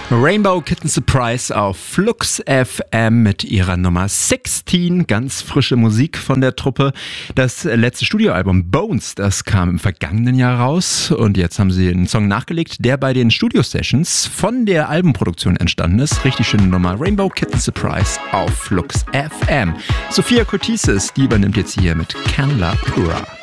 Rainbow Kitten Surprise auf Flux FM mit ihrer Nummer 16. Ganz frische Musik von der Truppe. Das letzte Studioalbum Bones, das kam im vergangenen Jahr raus. Und jetzt haben sie einen Song nachgelegt, der bei den Studio-Sessions von der Albumproduktion entstanden ist. Richtig schöne Nummer. Rainbow Kitten Surprise auf Flux FM. Sophia Cortises, die übernimmt jetzt hier mit Canla Pura.